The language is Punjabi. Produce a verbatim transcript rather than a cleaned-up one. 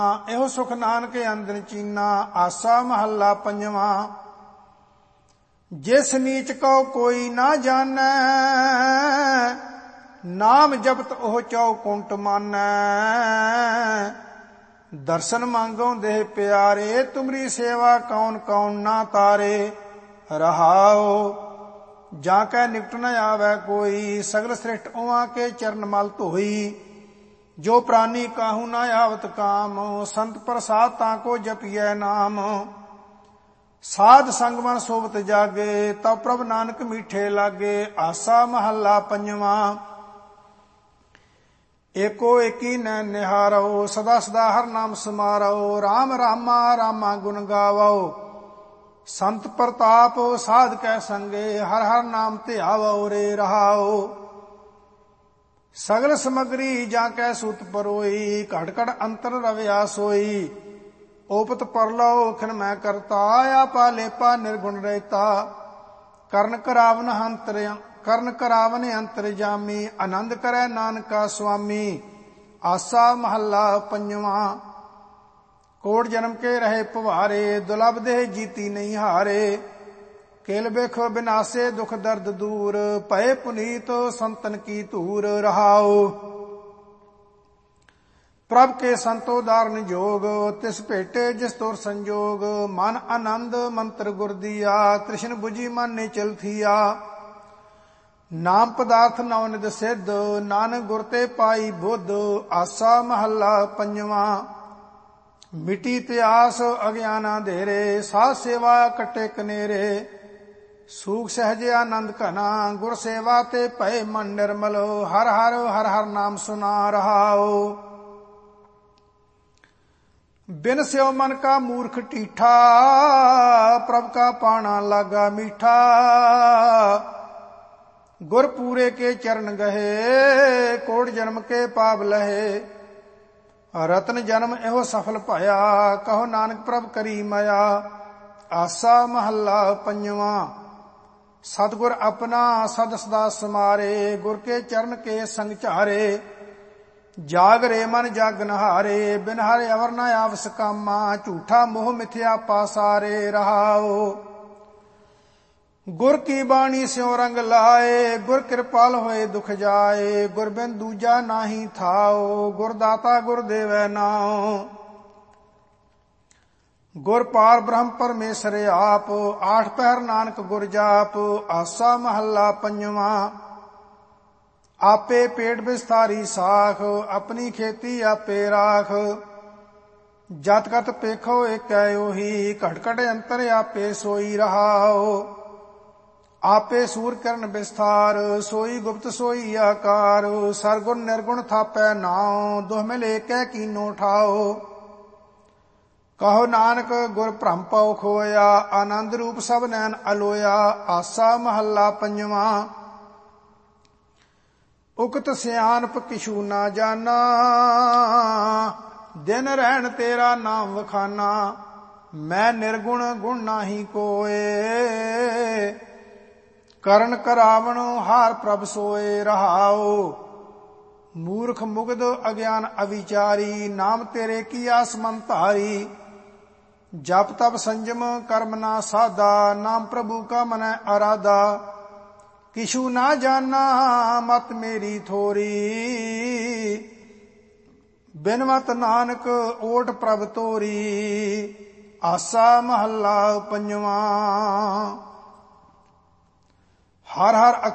ਇਹੋ ਸੁਖ ਨਾਨਕ ਅੰਦਰ ਚੀਨਾ। ਆਸਾ ਮਹੱਲਾ ਪੰਜਵਾਂ। ਜਿਸ ਨੀਚ ਕਉ ਕੋਈ ਨਾ ਜਾਣੈ, ਨਾਮ ਜਪਤ ਉਹ ਚੌਕੁੰਟ ਮਾਨੈ। ਦਰਸ਼ਨ ਮੰਗਉ ਦੇਹ ਪਿਆਰੇ, ਤੁਮਰੀ ਸੇਵਾ ਕੌਣ ਕੌਣ ਨਾ ਤਾਰੇ। ਰਹਾਉ ਜਾਂ ਕੈ ਨਿਕਟ ਨ ਆਵੈ ਕੋਈ, ਸਗਲ ਸ੍ਰਿਸ਼ਟ ਉਹਾਂ ਕੇ ਚਰਨ ਮਲ ਧੋਈ। ਜੋ ਪ੍ਰਾਨੀ ਕਾਹੂ ਨਾ ਆਵਤ ਕਾਮ, ਸੰਤ ਪ੍ਰਸਾਦ ਤਾਂ ਕੋ ਜਪੀਐ ਨਾਮ। ਸਾਧ ਸੰਗ ਮਨ ਸੋਵਤ ਜਾਗੇ, ਤਉ ਪ੍ਰਭ ਨਾਨਕ ਮੀਠੇ ਲਾਗੇ। ਆਸਾ ਮਹੱਲਾ ਪੰਜਵਾਂ। ਏਕੋ ਏਕੀ ਨੈਣ ਨਿਹਾਰਉ, ਸਦਾ ਸਦਾ ਹਰ ਨਾਮ ਸਮਾਰਉ। ਰਾਮ ਰਾਮਾ ਰਾਮਾ ਗੁਣ ਗਾਵਉ, ਸੰਤ ਪ੍ਰਤਾਪ ਸਾਧ ਕੈ ਸੰਗੇ। ਹਰ ਹਰ ਨਾਮ ਧਿਆਵਉ ਰੇ। ਰਹਾਉ ਸਗਲ ਸਮਗਰੀ ਜਾਂ ਕੈ ਸੂਤ ਪਰੋਈ, ਘਟ ਘਟ ਅੰਤਰ ਰਵਿਆ ਸੋਈ। ਓਪਤ ਪਰਲਉ ਖਿਨ ਮੈਂ ਕਰਤਾ, ਆਪਾ ਲੇਪਾ ਨਿਰਗੁਣ ਰਹਿਤਾ। ਕਰਨ ਕਰਾਵਨ ਹੰਤਰ ਕਰਨ ਕਰਾਵਨ ਅੰਤਰ ਜਾਮੀ, ਆਨੰਦ ਕਰੈ ਨਾਨਕਾ ਸੁਆਮੀ। ਆਸਾ ਮਹੱਲਾ ਪੰਜਵਾਂ। ਕੋਟ ਜਨਮ ਕੇ ਰਹੇ ਭਵਾਰੇ, ਦੁਲਭ ਦੇਹ ਜੀਤੀ ਨਹੀਂ ਹਾਰੇ। ਕੇਲ ਵੇਖੋ ਬਿਨਾਸੇ ਦੁਖ ਦਰਦ ਦੂਰ, ਭਏ ਪੁਨੀਤ ਸੰਤਨ ਕੀ ਧੂਰ। ਰਹਾਉ ਪ੍ਰਭ ਕੇ ਸੰਤੋ ਧਾਰਨ ਜੋਗ, ਤਿਸ ਭੇਟੇ ਜਿਸ ਤੋਰ ਸੰਜੋਗ। ਮਨ ਆਨੰਦ ਮੰਤਰ ਗੁਰ ਦੀਆ, ਤ੍ਰਿਸ਼ਨ 부ਜੀ ਮਨ ਨੇ ਚਲ ਥੀਆ। ਨਾਮ ਪਦਾਰਥ ਨਉ ਨਿਧ ਸਿੱਧ, ਨਾਨਕ ਗੁਰ ਤੇ ਪਾਈ ਬੁੱਧ। ਆਸਾ ਮਹੱਲਾ ਪੰਜਵਾਂ। ਮਿਟੀ ਤਿਆਸ ਅਗਿਆਨਾ ਧੇਰੇ, ਸਾਧ ਸੇਵਾ ਕੱਟੇ ਕਨੇਰੇ। ਸੂਖ ਸਹਿਜ ਆਨੰਦ ਘਨਾ, ਗੁਰ ਸੇਵਾ ਤੇ ਭਏ ਮਨ ਨਿਰਮਲ। ਹਰ ਹਰ ਹਰ ਹਰ ਨਾਮ ਸੁਨਾ। ਰਹਾਉ ਬਿਨ ਸਿਉ ਮਨ ਕਾ ਮੂਰਖ ਢੀਠਾ, ਪ੍ਰਭ ਕਾ ਪਾਣਾ ਲਾਗਾ ਮੀਠਾ। ਗੁਰ ਪੂਰੇ ਕੇ ਚਰਨ ਗਹੇ, ਕੋਟ ਜਨਮ ਕੇ ਪਾਪ ਲਹੇ। ਰਤਨ ਜਨਮ ਇਹੋ ਸਫਲ ਭਾਇਆ, ਕਹੋ ਨਾਨਕ ਪ੍ਰਭ ਕਰੀ ਮਾਇਆ। ਆਸਾ ਮਹੱਲਾ ਪੰਜਵਾਂ। ਸਤਿਗੁਰ ਆਪਣਾ ਸਦ ਸਦਾ ਸਮਾਰੇ, ਗੁਰ ਕੇ ਚਰਨ ਕੇ ਸੰਗ ਝਾਰੇ। ਜਾਗ ਰੇ ਮਨ ਜਾਗਨ ਹਾਰੇ, ਬਿਨ ਹਰਿ ਅਵਰ ਨ ਆਵਸ ਕਾਮਾ। ਝੂਠਾ ਮੋਹ ਮਿਥਿਆ ਪਾਸਾਰੇ। ਰਹਾਉ ਗੁਰ ਕੀ ਬਾਣੀ ਸਿਉ ਰੰਗ ਲਾਏ, ਗੁਰ ਕਿਰਪਾਲ ਹੋਏ ਦੁਖ ਜਾਏ। ਗੁਰ ਬਿਨ ਦੂਜਾ ਨਾਹੀ ਥਾਉ, ਗੁਰ ਦਾਤਾ ਗੁਰ ਦੇਵੈ ਨਾਉ। ਗੁਰ ਪਾਰ ਬ੍ਰਹਮ ਪਰਮੇਸ਼ਰ ਆਪ, ਆਠ ਪਹਿਰ ਨਾਨਕ ਗੁਰ ਜਾਪ। ਆਸਾ ਮਹੱਲਾ ਪੰਜਵਾਂ। ਆਪੇ ਪੇਟ ਬਿਸਤਾਰੀ ਸਾਖ, ਆਪਣੀ ਖੇਤੀ ਆਪੇ ਰਾਖ। ਜਤ ਕਤ ਪੇਖੋ ਏਕੈ ਉਹੀ, ਘਟ ਘਟ ਅੰਤਰ ਆਪੇ ਸੋਈ। ਰਹਾਉ ਆਪੇ ਸੂਰ ਕਰਨ ਬਿਸਥਾਰ, ਸੋਈ ਗੁਪਤ ਸੋਈ ਆਕਾਰ। ਸਰਗੁਣ ਨਿਰਗੁਣ ਥਾਪੈ ਨਾਉ, ਦੁਹ ਮਿਲ ਏਕੈ ਕੀਨੋ ਠਾਉ। ਕਹੋ ਨਾਨਕ ਗੁਰ ਭ੍ਰਮ ਪਉ ਖੋਇਆ, ਆਨੰਦ ਰੂਪ ਸਭ ਨੈਣ ਅਲੋਇਆ। ਆਸਾ ਮਹੱਲਾ ਪੰਜਵਾਂ। ਉਕਤ ਸਿਆਣਪ ਕਿਛੂ ਨਾ ਜਾਨਾ, ਦਿਨ ਰਹਿਣ ਤੇਰਾ ਨਾਮ ਵਖਾਨਾ। ਮੈਂ ਨਿਰਗੁਣ ਗੁਣ ਨਾਹੀ ਕੋਏ, ਕਰਨ ਕਰਾਵਣ ਹਾਰ ਪ੍ਰਭ ਸੋਏ। ਰਹਾਉ ਮੂਰਖ ਮੁਗਧ ਅਗਿਆਨ ਅਵਿਚਾਰੀ, ਨਾਮ ਤੇਰੇ ਕੀ ਆਸ ਮਨ ਧਾਰੀ। ਜਪ ਤਪ ਸੰਜਮ ਕਰਮ ਨਾ ਸਾਧਾ, ਨਾਮ ਪ੍ਰਭੂ ਕਾ ਮਨੈ ਅਰਾਧਾ। ਕਿਛੂ ਨਾ ਜਾਨਾ ਮਤ ਮੇਰੀ ਥੋਰੀ, ਬਿਨ ਮਤ ਨਾਨਕ ਓਟ ਪ੍ਰਭ ਤੋਰੀ। ਆਸਾ ਮਹੱਲਾ ਪੰਜਵਾਂ। ਹਰ ਹਰ